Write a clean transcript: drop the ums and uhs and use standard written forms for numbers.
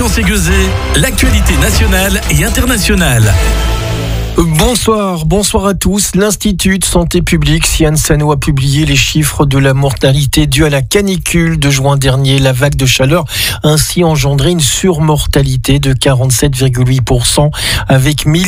Vacances Aiguezé, l'actualité nationale et internationale. Bonsoir à tous. L'Institut de santé publique Sciences Sanois a publié les chiffres de la mortalité due à la canicule de juin dernier. La vague de chaleur a ainsi engendré une surmortalité de 47,8% avec